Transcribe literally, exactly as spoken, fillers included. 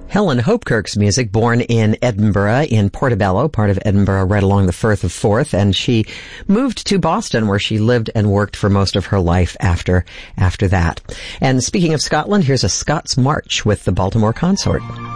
Helen Hopkirk's music, born in Edinburgh, in Portobello, part of Edinburgh, right along the Firth of Forth, and she moved to Boston, where she lived and worked for most of her life after after that. And speaking of Scotland, here's a Scots March with the Baltimore Consort.